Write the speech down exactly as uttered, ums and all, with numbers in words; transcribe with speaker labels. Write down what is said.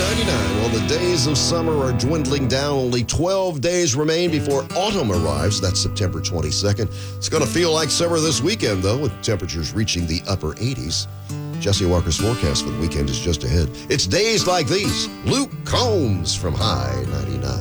Speaker 1: ninety-nine. Well, the days of summer are dwindling down. Only twelve days remain before autumn arrives. That's September twenty-second. It's going to feel like summer this weekend, though, with temperatures reaching the upper eighties. Jesse Walker's forecast for the weekend is just ahead. It's days like these. Luke Combs from High ninety-nine.